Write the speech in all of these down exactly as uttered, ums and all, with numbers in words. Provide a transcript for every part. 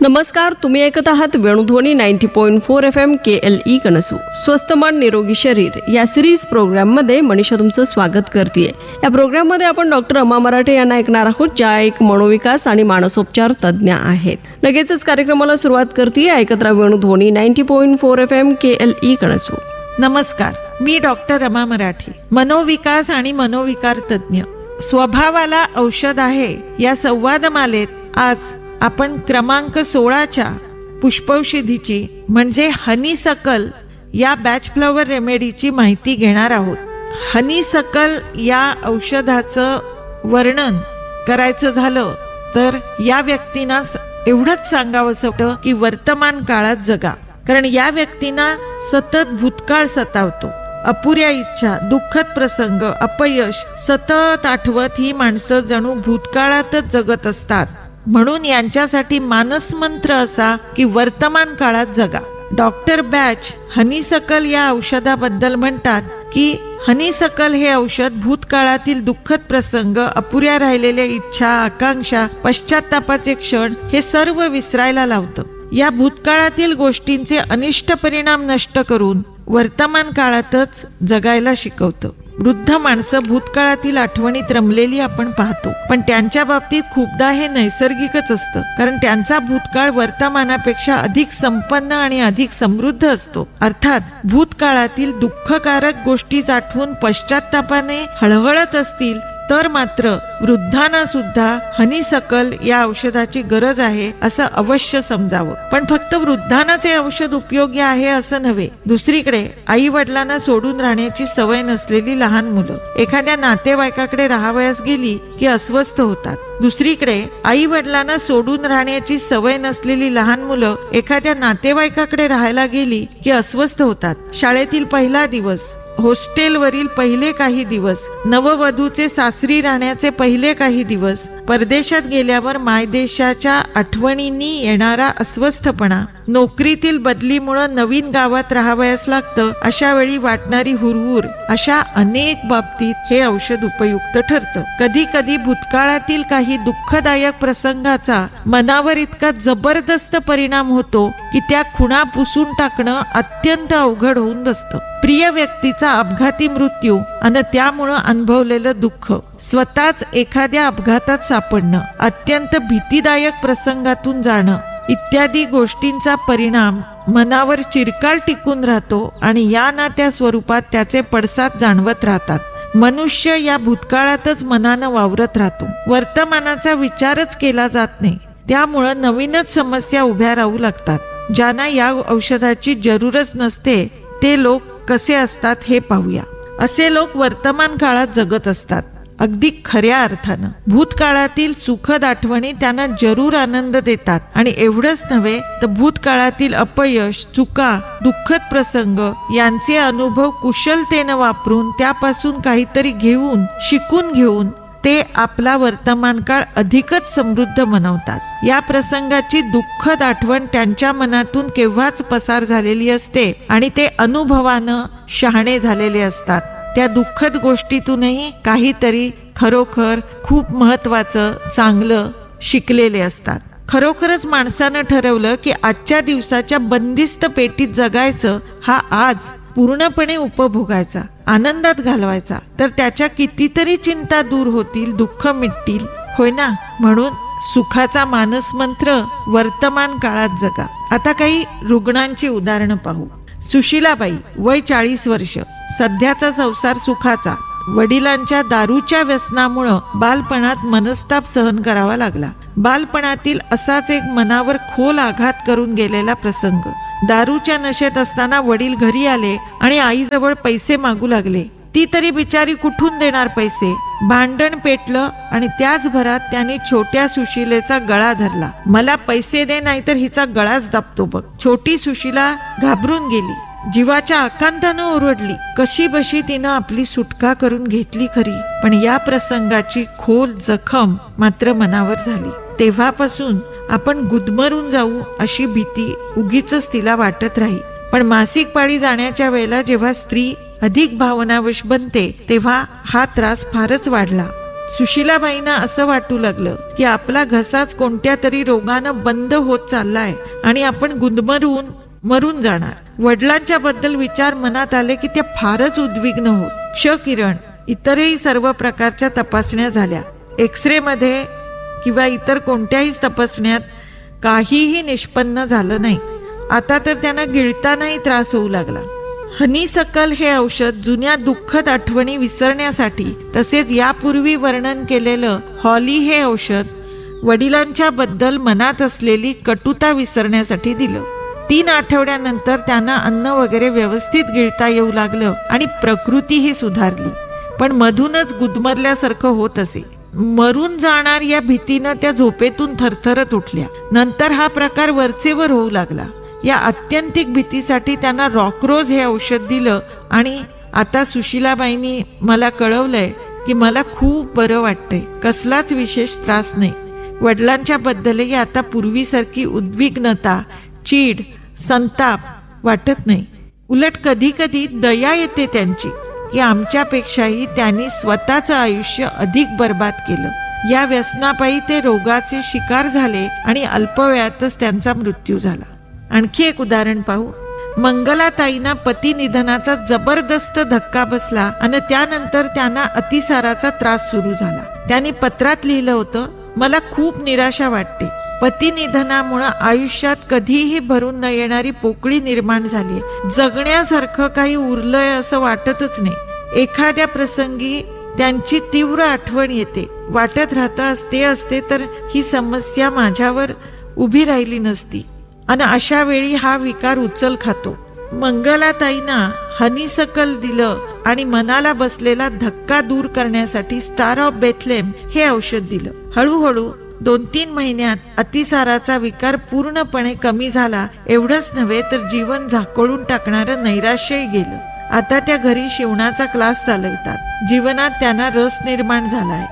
नमस्कार, तुम्ही ऐकत आहात Venudhwani ninety point four F M के एल ई कनसू. स्वस्थ मन निरोगी शरीर या सिरीज प्रोग्राम मध्ये मनीषा तुमचं स्वागत करते. या प्रोग्राम मध्ये आपण डॉक्टर रमा मराठे यांना ऐकणार आहोत, ज्या एक मनोविकास आणि मानसोपचार तज्ज्ञ आहेत. लगेचच कार्यक्रमाला सुरुवात करते. ऐकत राहा Venudhwani ninety point four F M के एल ई कनसू. नमस्कार, मी डॉक्टर रमा मराठे, मनोविकास आणि मनोविकार तज्ज्ञ. स्वभावाला औषध आहे या संवादमालेत आज आपण क्रमांक सोळाच्या पुष्पौषधीची म्हणजे हनीसकल या बॅच फ्लॉवर रेमेडीची माहिती घेणार आहोत. हनीसकल या औषधाचं वर्णन करायचं झालं तर या व्यक्तींना एवढंच सांगावंसं होतं की वर्तमान काळात जगा, कारण या व्यक्तींना सतत भूतकाळ सतावतो. अपुऱ्या इच्छा, दुःखद प्रसंग, अपयश सतत आठवत ही माणसं जणू भूतकाळातच जगत असतात. म्हणून यांच्यासाठी मानसमंत्र असा की वर्तमान काळात जगा. डॉक्टर बॅच हनीसकल या औषधाबद्दल म्हणतात की हनीसकल हे औषध भूतकाळातील दुःखद प्रसंग, अपुऱ्या राहिलेल्या इच्छा, आकांक्षा, पश्चात्तापाचे क्षण हे सर्व विसरायला लावतं. या भूतकाळातील गोष्टींचे अनिष्ट परिणाम नष्ट करून वर्तमान काळातच जगायला शिकवतं. वृद्ध माणसं भूतकाळातील आठवणीत रमलेली आपण पाहतो, पण त्यांच्या बाबतीत खूपदा हे नैसर्गिकच असतं, कारण त्यांचा भूतकाळ वर्तमानापेक्षा अधिक संपन्न आणि अधिक समृद्ध असतो. अर्थात भूतकाळातील दुःखकारक गोष्टी आठवून पश्चात्तापाने हळहळत असतील तर मात्र वृद्धांना सुद्धा हनीसकल या औषधाची गरज आहे असं अवश्य समजावं. पण फक्त वृद्धांनाच हे औषध उपयोगी आहे असं नव्हे. दुसरीकडे आई वडिलांना सोडून राहण्याची सवय नसलेली लहान मुलं एखाद्या नातेवाईकाकडे राहावयास गेली की अस्वस्थ होतात. दुसरीकडे आई वडिलांना सोडून राहण्याची सवय नसलेली लहान मुलं एखाद्या नातेवाईकाकडे राहायला गेली की अस्वस्थ होतात. शाळेतील पहिला दिवस, हॉस्टेलवरील पहिले काही दिवस, नववधूचे सासरी राहण्याचे पहिले काही दिवस, परदेशात गेल्यावर मायदेशाच्या आठवणींनी येणारा अस्वस्थपणा, नोकरीतील बदलीमुळे नवीन गावात राहावयास लागतं अशा वेळी वाटणारी हुरहुर, अशा अनेक बाबतीत हे औषध उपयुक्त ठरतं. कधी कधी भूतकाळातील काही दुःखदायक प्रसंगाचा मनावर इतका जबरदस्त परिणाम होतो की त्या खुणा पुसून टाकणं अत्यंत अवघड होऊन बसतं. प्रिय व्यक्तीचा अपघाती मृत्यू आणि त्यामुळं अनुभवलेलं दुःख, स्वतःच एखाद्या अपघातात सापडणं, अत्यंत भीतीदायक प्रसंगातून जाणं इत्यादी गोष्टींचा परिणाम मनावर चिरकाल टिकून राहतो आणि या ना त्या स्वरूपात त्याचे पडसाद जाणवत राहतात. मनुष्य या भूतकाळातच मनानं वावरत राहतो. वर्तमानाचा विचारच केला जात नाही. त्यामुळं नवीनच समस्या उभ्या राहू लागतात. ज्यांना या औषधाची जरूरच नसते ते लोक कसे असतात हे पाहूया. असे लोक वर्तमान काळात जगत असतात, अगदी खऱ्या अर्थानं. भूतकाळातील सुखद आठवणी त्यांना जरूर आनंद देतात आणि एवढंच नव्हे तर भूतकाळातील अपयश, चुका, दुःखद प्रसंग यांचे अनुभव कुशलतेनं वापरून त्यापासून काहीतरी घेऊन, शिकून घेऊन ते आपला वर्तमान काळ अधिकच समृद्ध बनवतात. या प्रसंगाची दुःखद आठवण त्यांच्या मनातून केव्हाच पसार झालेली असते आणि ते अनुभवानं शहाणे झालेले असतात. त्या दुःखद गोष्टीतूनही काहीतरी खरोखर खूप महत्वाचं, चांगलं शिकलेले असतात. खरोखरच माणसानं ठरवलं की आजच्या दिवसाच्या बंदिस्त पेटीत जगायचं, हा आज पूर्णपणे उपभोगायचा, आनंदात घालवायचा, तर त्याच्या कितीतरी चिंता दूर होतील, दुःख मिटतील, होय ना? म्हणून सुखाचा मानसमंत्र वर्तमान काळात जगा. आता काही रुग्णांची उदाहरणं पाहू. सुशीलाबाई, वय चाळीस वर्ष, सध्याचा संसार सुखाचा. वडिलांच्या दारूच्या व्यसनामुळं बालपणात मनस्ताप सहन करावा लागला. बालपणातील असाच एक मनावर खोल आघात करून गेलेला प्रसंग. दारूच्या नशेत असताना वडील घरी आले आणि आईजवळ पैसे मागू लागले. ती तरी बिचारी कुठून देणार पैसे? भांडण पेटलं आणि त्याच भरात त्यांनी छोट्या सुशीलेचा गळा धरला. मला पैसे दे नाहीतर हिचा गळाच दाबतो बघ. छोटी सुशीला घाबरून गेली, जीवाच्या आकांतानं ओरडली. कशी बशी तिनं आपली सुटका करून घेतली खरी, पण या प्रसंगाची खोल जखम मात्र मनावर झाली. तेव्हापासून आपण गुदमरून जाऊ अशी भीती उगीचच तिला वाटत राही. पण मासिक पाळी जाण्याच्या वेळेला जेव्हा स्त्री अधिक भावनावश बनते तेव्हा हा त्रास फारच वाढला. सुशीलाबाईंना असं वाटू लागलं की आपला घसाच कोणत्या तरी रोगानं बंद होत चाललाय आणि आपण गुदमरून मरून जाणार. वडिलांच्या बद्दल विचार मनात आले की त्या फारच उद्विग्न होत. क्ष किरण इतरही सर्व प्रकारच्या तपासण्या झाल्या. एक्सरे मध्ये किंवा इतर कोणत्याही तपासण्यात काहीही निष्पन्न झालं नाही. आता तर त्यांना गिळतानाही त्रास होऊ लागला. हनीसकल हे औषध जुन्या दुःखद आठवणी विसरण्यासाठी, तसेच यापूर्वी वर्णन केलेलं हॉली हे औषध वडिलांच्या बद्दल मनात असलेली कटुता विसरण्यासाठी दिलं. तीन आठवड्यानंतर त्यांना अन्न वगैरे व्यवस्थित गिळता येऊ लागलं आणि प्रकृतीही सुधारली. पण मधूनच गुदमरल्यासारखं होत असे. मरून जाणार या भीतीनं त्या झोपेतून थरथरत उठल्या. नंतर हा प्रकार वरचेवर होऊ लागला. या आत्यंतिक भीतीसाठी त्यांना रॉकरोज हे औषध दिलं आणि आता सुशीलाबाईंनी मला कळवलंय की मला खूप बरं वाटतंय, कसलाच विशेष त्रास नाही. वडिलांच्या बद्दलही आता पूर्वीसारखी उद्विग्नता, चीड, संताप वाटत नाही. उलट कधी कधी दया येते त्यांची की आमच्यापेक्षाही त्यांनी स्वतःचं आयुष्य अधिक बर्बाद केलं. या व्यसनापायी ते रोगाचे शिकार झाले आणि अल्पवयातच त्यांचा मृत्यू झाला. आणखी एक उदाहरण पाहू. मंगलाताईंना पती निधनाचा जबरदस्त धक्का बसला आणि त्यानंतर त्यांना अतिसाराचा त्रास सुरू झाला. त्यांनी पत्रात लिहिलं होतं, मला खूप निराशा वाटते. पती निधनामुळे आयुष्यात कधीही भरून न येणारी पोकळी निर्माण झाली. जगण्यासारखं काही उरलंय असं वाटतच नाही. एखाद्या प्रसंगी त्यांची तीव्र आठवण येते. वाटत राहतं असते असते तर ही समस्या माझ्यावर उभी राहिली नसती. आणि अशा वेळी हा विकार उचल खातो. मंगलाताईंना हनीसकल दिलं आणि मनाला बसलेला धक्का दूर करण्यासाठी स्टार ऑफ बेथलेम हे औषध दिलं. हळूहळू दोन तीन महिन्यात अतिसाराचा विकार पूर्णपणे कमी झाला. एवढंच नव्हे तर जीवन झाकोळून टाकणारं नैराश्यही गेलं. आता त्या घरी शिवणाचा क्लास चालवतात. जीवनात त्यांना रस निर्माण झालाय.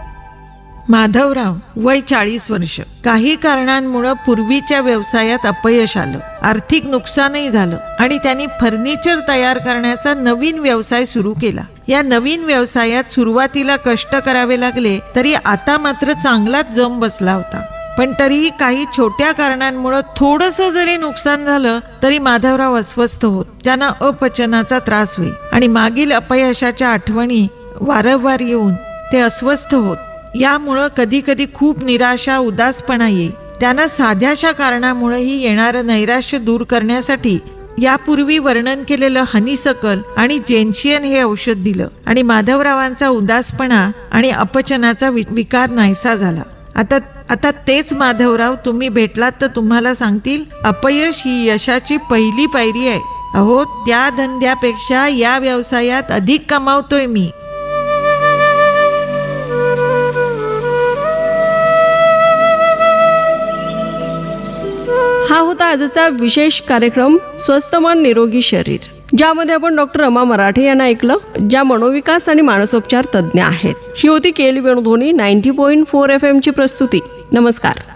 माधवराव वय चाळीस वर्ष. काही कारणांमुळे पूर्वीच्या व्यवसायात अपयश आलं, आर्थिक नुकसानही झालं आणि त्यांनी फर्निचर तयार करण्याचा नवीन व्यवसाय सुरू केला. या नवीन व्यवसायात सुरुवातीला कष्ट करावे लागले, तरी आता मात्र चांगलाच जम बसला होता. पण तरीही काही छोट्या कारणांमुळे थोडंसं जरी नुकसान झालं तरी माधवराव अस्वस्थ होत. त्यांना अपचनाचा त्रास होई आणि मागील अपयशाच्या आठवणी वारंवार येऊन ते अस्वस्थ होत. यामुळं कधी कधी खूप निराशा, उदासपणा येई. त्यांना साध्याशा कारणामुळेही येणारं नैराश्य दूर करण्यासाठी यापूर्वी वर्णन केलेलं हनीसकल आणि जेन्शियन हे औषध दिलं आणि माधवरावांचा उदासपणा आणि अपचनाचा विकार नाहीसा झाला. आता आता तेच माधवराव तुम्ही भेटलात तर तुम्हाला सांगतील, अपयश ही यशाची पहिली पायरी आहे. अहो, त्या धंद्यापेक्षा या व्यवसायात अधिक कमावतोय मी. हा होता आजचा विशेष कार्यक्रम स्वस्थ मन निरोगी शरीर, ज्यामध्ये आपण डॉक्टर रमा मराठे यांना ऐकलं, ज्या मनोविकास आणि मानसोपचार तज्ज्ञ आहेत. ही होती केली Venudhwani ninety point four F M ची प्रस्तुती. नमस्कार.